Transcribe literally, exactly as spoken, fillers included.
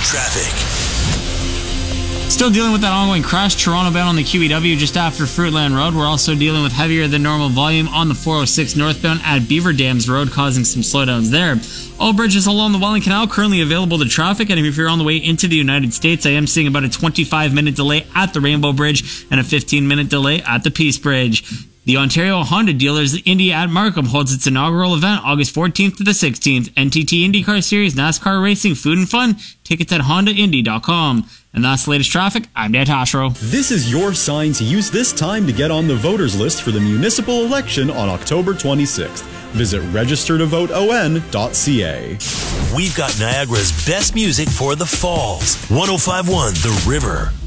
Traffic. Still dealing with that ongoing crash, Toronto bound on the Q E W just after Fruitland Road. We're also dealing with heavier than normal volume on the four oh six northbound at Beaver Dams Road, causing some slowdowns there. All bridges along the Welland Canal currently available to traffic, and if you're on the way into the United States, I am seeing about a twenty-five minute delay at the Rainbow Bridge and a fifteen minute delay at the Peace Bridge. The Ontario Honda Dealers Indy at Markham holds its inaugural event August fourteenth to the sixteenth. N T T IndyCar Series, NASCAR Racing, Food and Fun. Tickets at honda indy dot com. And that's the latest traffic. I'm Dan Tashro. This is your sign to use this time to get on the voters list for the municipal election on October twenty-sixth. Visit register to vote o n dot c a. We've got Niagara's best music for the falls. one oh five point one The River.